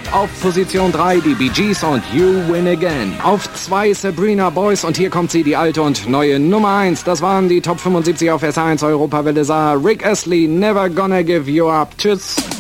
Auf Position 3 die Bee Gees und You Win Again. Auf 2 Sabrina Boys und hier kommt sie, die alte und neue Nummer 1. Das waren die Top 75 auf SR1 Europawelle Saar. Rick Astley, Never Gonna Give You Up. Tschüss.